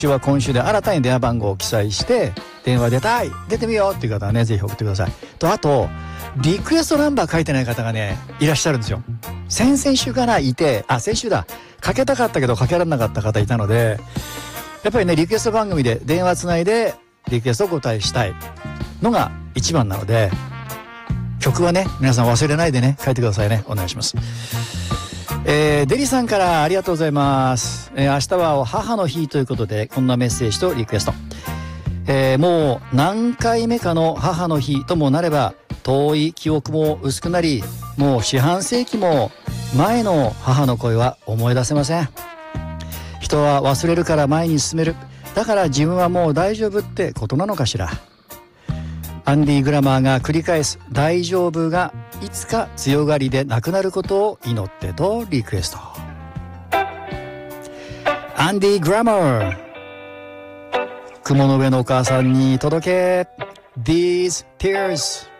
は今週で新たに電話番号を記載して電話出てみようっていう方はねぜひ送ってください。とあとリクエストナンバー書いてない方がねいらっしゃるんですよ。先々週からいて先週だかけたかったけどかけられなかった方いたのでやっぱりねリクエスト番組で電話つないでリクエストをお答えしたいのが一番なので曲はね皆さん忘れないでね書いてくださいね。お願いします。デリさんからありがとうございます。明日は母の日ということでこんなメッセージとリクエスト。もう何回目かの母の日ともなれば遠い記憶も薄くなりもう四半世紀も前の母の声は思い出せません。人は忘れるから前に進める。だから自分はもう大丈夫ってことなのかしら。アンディ・グラマーが繰り返す大丈夫がいつか強がりでなくなることを祈ってとリクエスト。アンディ・グラマー、雲の上のお母さんに届け These tears